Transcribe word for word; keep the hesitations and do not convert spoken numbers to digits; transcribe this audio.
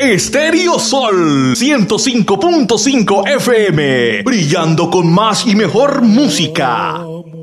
Estéreo Sol ciento cinco punto cinco F M, brillando con más y mejor música.